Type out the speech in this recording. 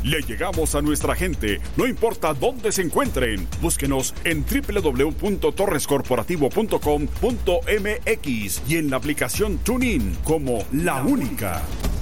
Le llegamos a nuestra gente, no importa dónde se encuentren. Búsquenos en www.torrescorporativo.com.mx y en la aplicación TuneIn como La Única.